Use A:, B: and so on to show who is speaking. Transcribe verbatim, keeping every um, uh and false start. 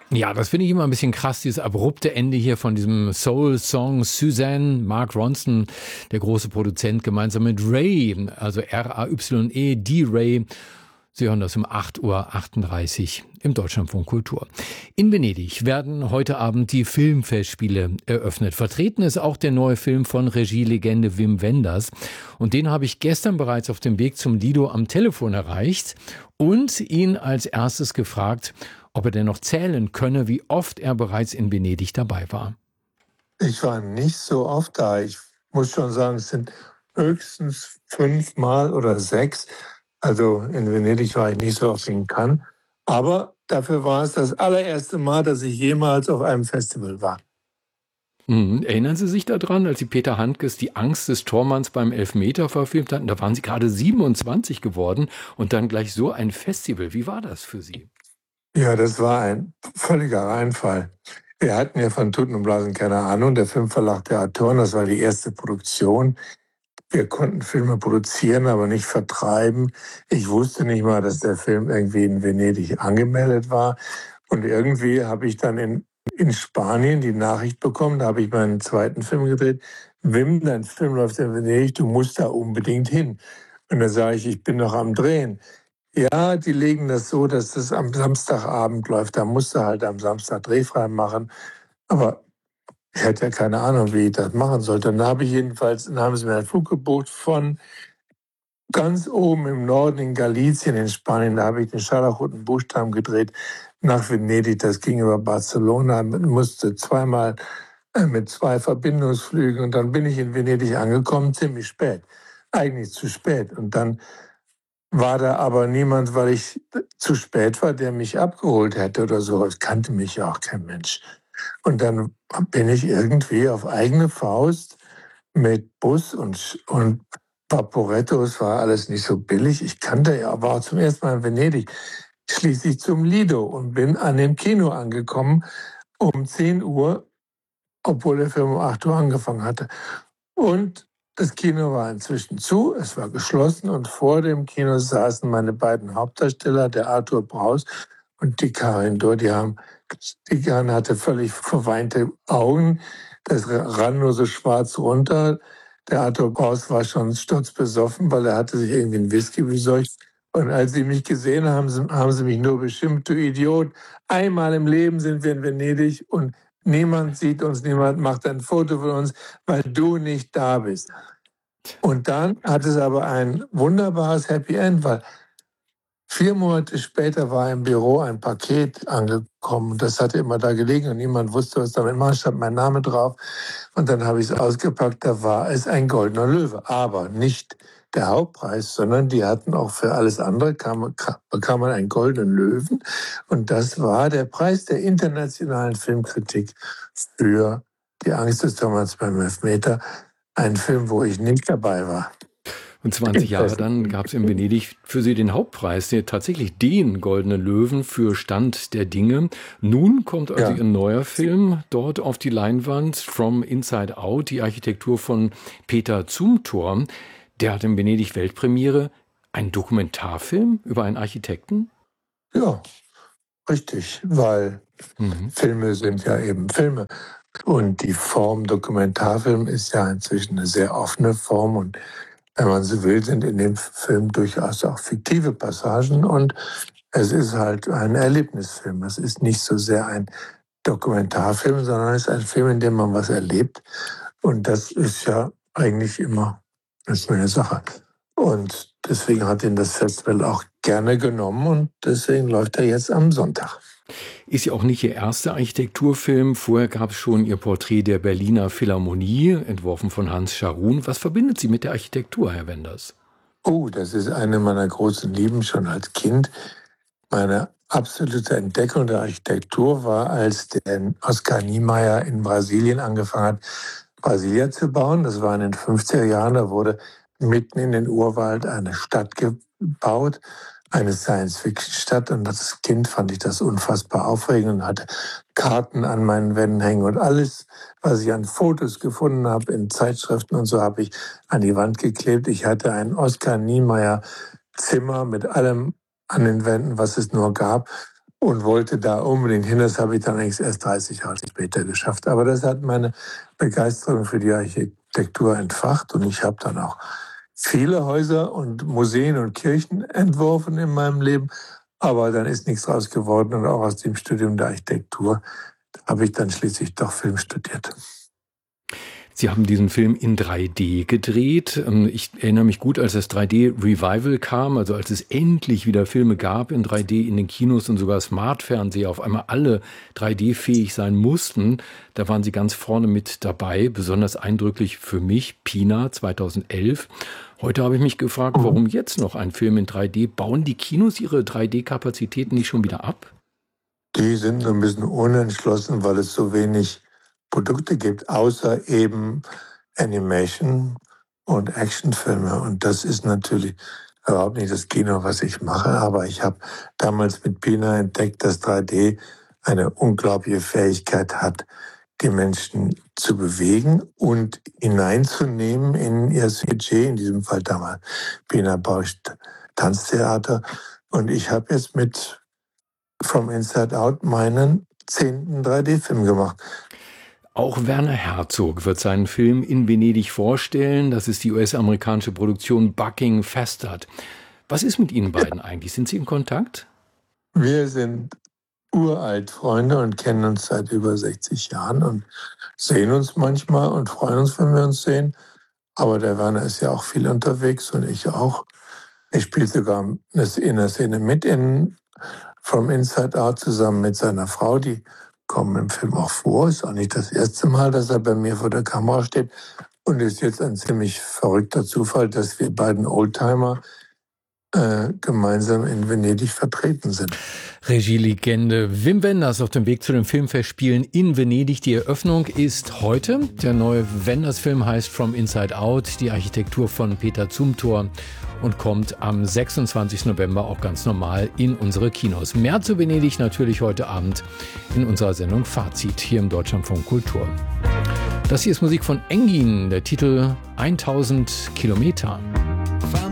A: Ja, das finde ich immer ein bisschen krass, dieses abrupte Ende hier von diesem Soul-Song Suzanne, Mark Ronson, der große Produzent, gemeinsam mit Ray, also R A Y E, D-Ray. Sie hören das um acht Uhr achtunddreißig im Deutschlandfunk Kultur. In Venedig werden heute Abend die Filmfestspiele eröffnet. Vertreten ist auch der neue Film von Regielegende Wim Wenders. Und den habe ich gestern bereits auf dem Weg zum Lido am Telefon erreicht und ihn als erstes gefragt, ob er denn noch zählen könne, wie oft er bereits in Venedig dabei war.
B: Ich war nicht so oft da. Ich muss schon sagen, es sind höchstens fünfmal oder sechs. Also in Venedig war ich nicht so oft in Cannes. Aber dafür war es das allererste Mal, dass ich jemals auf einem Festival war.
A: Mhm. Erinnern Sie sich daran, als Sie Peter Handkes Die Angst des Tormanns beim Elfmeter verfilmt hatten? Da waren Sie gerade siebenundzwanzig geworden und dann gleich so ein Festival. Wie war das für Sie?
B: Ja, das war ein völliger Reinfall. Wir hatten ja von Tuten und Blasen keine Ahnung. Der Filmverlag der Autoren, das war die erste Produktion. Wir konnten Filme produzieren, aber nicht vertreiben. Ich wusste nicht mal, dass der Film irgendwie in Venedig angemeldet war. Und irgendwie habe ich dann in, in Spanien die Nachricht bekommen, da habe ich meinen zweiten Film gedreht. Wim, dein Film läuft in Venedig, du musst da unbedingt hin. Und da sage ich, ich bin noch am Drehen. Ja, die legen das so, dass das am Samstagabend läuft. Da musst du halt am Samstag drehfrei machen. Aber ich hatte ja keine Ahnung, wie ich das machen sollte. Dann habe ich jedenfalls, dann haben sie mir einen Flug gebucht von ganz oben im Norden in Galicien in Spanien. Da habe ich den scharlachroten Buchstaben gedreht nach Venedig. Das ging über Barcelona, musste zweimal äh, mit zwei Verbindungsflügen. Und dann bin ich in Venedig angekommen, ziemlich spät. Eigentlich zu spät. Und dann war da aber niemand, weil ich zu spät war, der mich abgeholt hätte oder so. Es kannte mich ja auch kein Mensch. Und dann bin ich irgendwie auf eigene Faust mit Bus und, und Vaporetto, es war alles nicht so billig. Ich kannte ja, war zum ersten Mal in Venedig, schließlich zum Lido und bin an dem Kino angekommen um zehn Uhr, obwohl der Film um acht Uhr angefangen hatte. Und das Kino war inzwischen zu, es war geschlossen und vor dem Kino saßen meine beiden Hauptdarsteller, der Arthur Braus und die Karin Dor. Die haben, die Karin hatte völlig verweinte Augen, das rann nur so schwarz runter. Der Arthur Braus war schon sturzbesoffen, weil er hatte sich irgendwie einen Whisky besorgt. Und als sie mich gesehen haben, haben sie mich nur beschimpft, du Idiot. Einmal im Leben sind wir in Venedig und niemand sieht uns, niemand macht ein Foto von uns, weil du nicht da bist. Und dann hat es aber ein wunderbares Happy End, weil vier Monate später war im Büro ein Paket angekommen. Das hatte immer da gelegen und niemand wusste, was damit machen. Stand mein Name drauf. Und dann habe ich es ausgepackt. Da war es ein goldener Löwe. Aber nicht der Hauptpreis, sondern die hatten auch für alles andere, kam, bekam man einen goldenen Löwen. Und das war der Preis der internationalen Filmkritik für Die Angst des Thomas beim Elfmeter. Ein Film, wo ich nicht dabei war.
A: Und zwanzig Jahre dann gab es in Venedig für Sie den Hauptpreis, den, tatsächlich den Goldenen Löwen für Stand der Dinge. Nun kommt also ja. Ihr neuer Film dort auf die Leinwand, From Inside Out, die Architektur von Peter Zumthor. Der hat in Venedig Weltpremiere. Ein Dokumentarfilm über einen Architekten?
B: Ja, richtig, weil mhm. Filme sind ja eben Filme. Und die Form Dokumentarfilm ist ja inzwischen eine sehr offene Form und wenn man so will, sind in dem Film durchaus auch fiktive Passagen und es ist halt ein Erlebnisfilm. Es ist nicht so sehr ein Dokumentarfilm, sondern es ist ein Film, in dem man was erlebt und das ist ja eigentlich immer eine schöne Sache. Und deswegen hat ihn das Festival auch gerne genommen und deswegen läuft er jetzt am Sonntag.
A: Ist ja auch nicht Ihr erster Architekturfilm. Vorher gab es schon Ihr Porträt der Berliner Philharmonie, entworfen von Hans Scharoun. Was verbindet Sie mit der Architektur, Herr Wenders?
B: Oh, das ist eine meiner großen Lieben schon als Kind. Meine absolute Entdeckung der Architektur war, als der Oscar Niemeyer in Brasilien angefangen hat, Brasilia zu bauen. Das war in den fünfziger Jahren. Da wurde mitten in den Urwald eine Stadt gebaut, eine Science-Fiction-Stadt. Und als Kind fand ich das unfassbar aufregend und hatte Karten an meinen Wänden hängen. Und alles, was ich an Fotos gefunden habe, in Zeitschriften und so, habe ich an die Wand geklebt. Ich hatte ein Oscar Niemeyer Zimmer mit allem an den Wänden, was es nur gab. und wollte da unbedingt hin. Das habe ich dann eigentlich erst dreißig Jahre später geschafft. Aber das hat meine Begeisterung für die Architektur entfacht. Und ich habe dann auch viele Häuser und Museen und Kirchen entworfen in meinem Leben. Aber dann ist nichts draus geworden. Und auch aus dem Studium der Architektur habe ich dann schließlich doch Film studiert.
A: Sie haben diesen Film in drei D gedreht. Ich erinnere mich gut, als das drei D-Revival kam, also als es endlich wieder Filme gab in drei D in den Kinos und sogar Smartfernseher auf einmal alle drei D-fähig sein mussten. Da waren Sie ganz vorne mit dabei, besonders eindrücklich für mich, Pina zweitausendelf. Heute habe ich mich gefragt, warum jetzt noch ein Film in drei D? Bauen die Kinos ihre drei D-Kapazitäten nicht schon wieder ab?
B: Die sind so ein bisschen unentschlossen, weil es so wenig Produkte gibt, außer eben Animation und Actionfilme. Und das ist natürlich überhaupt nicht das Kino, was ich mache. Aber ich habe damals mit Pina entdeckt, dass drei D eine unglaubliche Fähigkeit hat, die Menschen zu bewegen und hineinzunehmen in ihr Sujet. In diesem Fall damals Pina Bausch Tanztheater. Und ich habe jetzt mit From Inside Out meinen zehnten drei D-Film gemacht.
A: Auch Werner Herzog wird seinen Film in Venedig vorstellen. Das ist die U S-amerikanische Produktion Bucking Festert. Was ist mit Ihnen beiden eigentlich? Sind Sie in Kontakt?
B: Wir sind uralt Freunde und kennen uns seit über sechzig Jahren und sehen uns manchmal und freuen uns, wenn wir uns sehen. Aber der Werner ist ja auch viel unterwegs und ich auch. Ich spiele sogar in der Szene mit in From Inside Out zusammen mit seiner Frau. Die kommen im Film auch vor. Ist auch nicht das erste Mal, dass er bei mir vor der Kamera steht. Und ist jetzt ein ziemlich verrückter Zufall, dass wir beiden Oldtimer äh, gemeinsam in Venedig vertreten sind.
A: Regielegende Wim Wenders auf dem Weg zu den Filmfestspielen in Venedig. Die Eröffnung ist heute. Der neue Wenders-Film heißt From Inside Out, die Architektur von Peter Zumthor, und kommt am sechsundzwanzigsten November auch ganz normal in unsere Kinos. Mehr zu Venedig natürlich heute Abend in unserer Sendung Fazit hier im Deutschlandfunk Kultur. Das hier ist Musik von Engin, der Titel tausend Kilometer.